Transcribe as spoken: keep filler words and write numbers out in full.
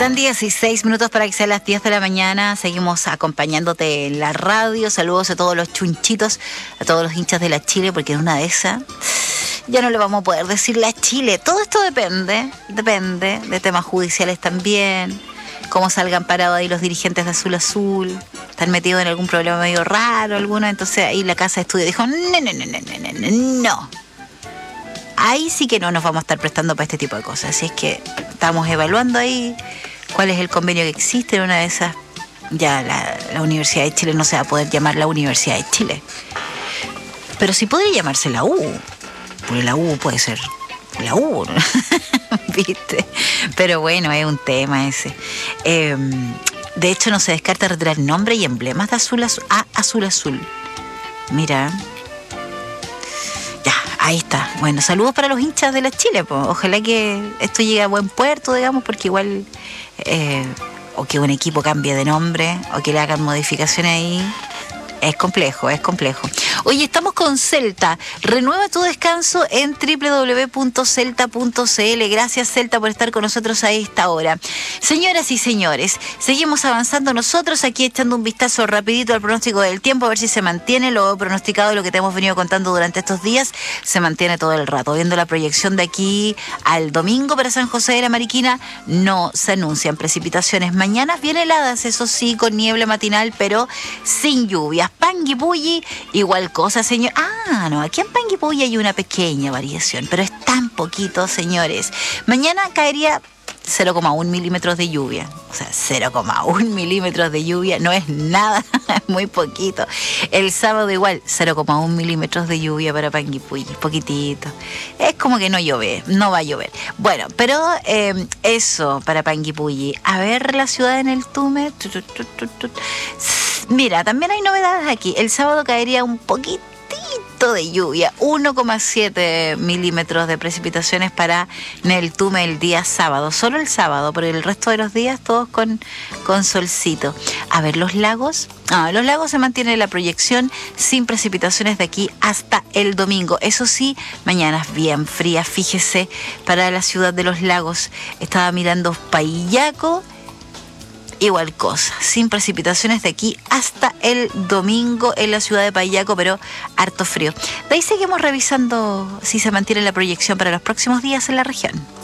Faltan dieciséis minutos para que sean las diez de la mañana. Seguimos acompañándote en la radio. Saludos a todos los chunchitos, a todos los hinchas de la Chile, porque en una de esas ya no le vamos a poder decir la Chile. Todo esto depende, depende de temas judiciales también. Cómo salgan parados ahí los dirigentes de Azul Azul. Están metidos en algún problema medio raro, algunos. Entonces ahí la casa de estudio dijo, no, no, no, no, no, no, no. Ahí sí que no nos vamos a estar prestando para este tipo de cosas. Así es que estamos evaluando ahí cuál es el convenio que existe. En una de esas, ya la, la Universidad de Chile no se va a poder llamar la Universidad de Chile. Pero sí podría llamarse la U. Porque la U puede ser la U, ¿no? ¿Viste? Pero bueno, es un tema ese. Eh, de hecho, no se descarta retirar nombre y emblemas de Azul Azul a Azul Azul. Mira. Ahí está. Bueno, saludos para los hinchas de la Chile, pues. Ojalá que esto llegue a buen puerto, digamos, porque igual eh, o que un equipo cambie de nombre o que le hagan modificaciones ahí. Es complejo, es complejo. Oye, estamos con Celta. Renueva tu descanso en doble u doble u doble u punto celta punto c l. Gracias, Celta, por estar con nosotros a esta hora. Señoras y señores, seguimos avanzando nosotros aquí echando un vistazo rapidito al pronóstico del tiempo, a ver si se mantiene lo pronosticado, lo que te hemos venido contando durante estos días, se mantiene todo el rato. Viendo la proyección de aquí al domingo para San José de la Mariquina, no se anuncian precipitaciones. Mañanas bien heladas, eso sí, con niebla matinal, pero sin lluvias. Panguipulli, igual cosa, señor. Ah, no, aquí en Panguipulli hay una pequeña variación, pero es tan poquito, señores. Mañana caería cero coma uno milímetros de lluvia. O sea, cero coma uno milímetros de lluvia no es nada, es muy poquito. El sábado igual, cero coma uno milímetros de lluvia para Panguipulli, poquitito. Es como que no llueve, no va a llover. Bueno, pero eh, eso para Panguipulli. A ver la ciudad en el Tume. Mira, también hay novedades aquí. El sábado caería un poquito de lluvia, uno coma siete milímetros de precipitaciones para Neltume el día sábado, solo el sábado, pero el resto de los días todos con, con solcito. A ver, los lagos, ah, los lagos se mantiene la proyección sin precipitaciones de aquí hasta el domingo. Eso sí, mañanas bien frías, fíjese, para la ciudad de los lagos. Estaba mirando Paillaco. Igual cosa, sin precipitaciones de aquí hasta el domingo en la ciudad de Paillaco, pero harto frío. De ahí seguimos revisando si se mantiene la proyección para los próximos días en la región.